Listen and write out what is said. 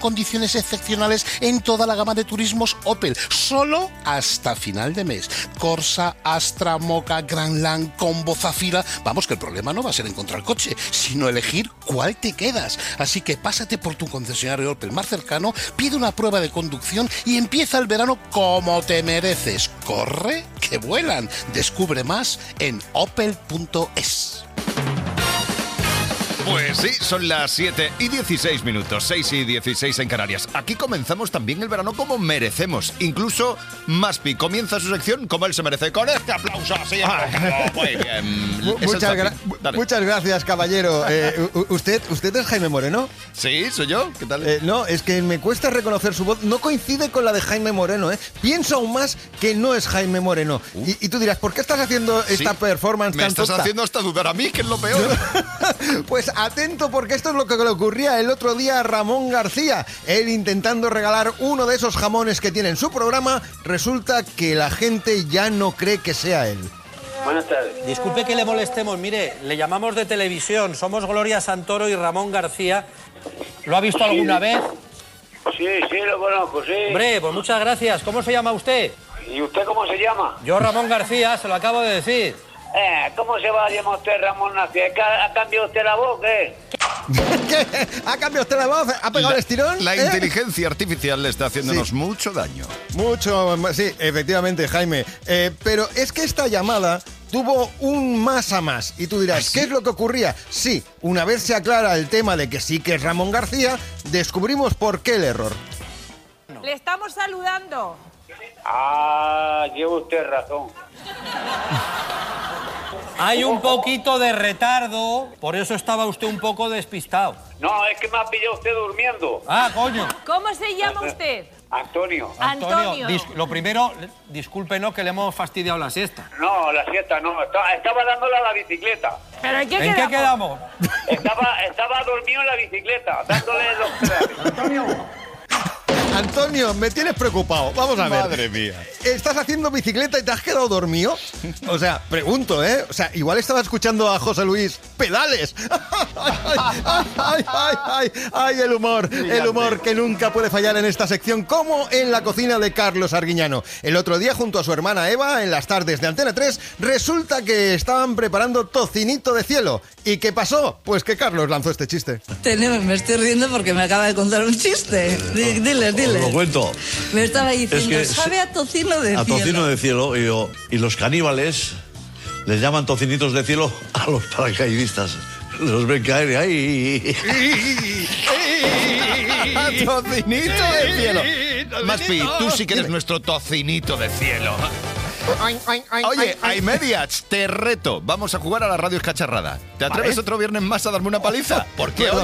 Condiciones excepcionales en toda la gama de turismos Opel, solo hasta final de mes. Corsa, Astra, Mocha, Grandland, Combo, Zafira. Vamos, que el problema no va a ser encontrar coche, sino elegir cuál te quedas. Así que pásate por tu concesionario Opel más cercano, pide una prueba de conducción y empieza el verano como te mereces. ¡Corre, que vuelan! Descubre más en opel.es. Pues sí, son las 7:16, 6:16 en Canarias. Aquí comenzamos también el verano como merecemos. Incluso Maspi comienza su sección como él se merece. Con este aplauso así. Muy bien. Muchas gracias, caballero. ¿Usted es Jaime Moreno? Sí, soy yo. ¿Qué tal? No, es que me cuesta reconocer su voz. No coincide con la de Jaime Moreno, ¿eh? Pienso aún más que no es Jaime Moreno. Y tú dirás, ¿por qué estás haciendo esta performance Me tan estás tonta? haciendo hasta dudar a mí, que es lo peor. Pues atento, porque esto es lo que le ocurría el otro día a Ramón García. Él intentando regalar uno de esos jamones que tiene en su programa, resulta que la gente ya no cree que sea él. Buenas tardes. Disculpe que le molestemos, mire, le llamamos de televisión, somos Gloria Santoro y Ramón García. ¿Lo ha visto alguna vez? Sí, lo conozco, sí. Hombre, pues muchas gracias. ¿Cómo se llama usted? ¿Y usted cómo se llama? Yo, Ramón García, se lo acabo de decir. ¿Cómo se va a llamar usted Ramón García? ¿Ha cambiado usted la voz, qué? ¿Qué? ¿Ha cambiado usted la voz? ¿Ha pegado el estirón? La inteligencia artificial le está haciéndonos mucho daño. Mucho, sí, efectivamente, Jaime. Pero es que esta llamada tuvo un más a más. Y tú dirás, ¿qué es lo que ocurría? Sí, una vez se aclara el tema de que sí que es Ramón García, descubrimos por qué el error. Le estamos saludando. Lleva usted razón. Hay un poquito de retardo, por eso estaba usted un poco despistado. No, es que me ha pillado usted durmiendo. Coño. ¿Cómo se llama usted? Antonio. Antonio. Lo primero, discúlpenos que le hemos fastidiado la siesta. No, la siesta no. Estaba dándole a la bicicleta. ¿Pero en qué ¿En qué quedamos? Estaba dormido en la bicicleta, dándole los pedales. Antonio, me tienes preocupado. Vamos a ver. Madre mía. ¿Estás haciendo bicicleta y te has quedado dormido? O sea, pregunto, ¿eh? O sea, igual estaba escuchando a José Luis. ¡Pedales! ¡Ay, el humor! El humor que nunca puede fallar en esta sección, como en la cocina de Carlos Arguiñano. El otro día, junto a su hermana Eva, en las tardes de Antena 3, resulta que estaban preparando tocinito de cielo. ¿Y qué pasó? Pues que Carlos lanzó este chiste. Me estoy riendo porque me acaba de contar un chiste. Diles. Os lo cuento. Me estaba diciendo, Es que sabe a tocino de a cielo. tocino de cielo. Y los caníbales les llaman tocinitos de cielo a los paracaidistas. Los ven caer y ¡ay! ¡Tocinito de cielo! Maspi, tú sí que eres nuestro tocinito de cielo. Oye, Aimediats, te reto. Vamos a jugar a la radio escacharrada. ¿Te atreves otro viernes más a darme una paliza? ¿Por qué hoy?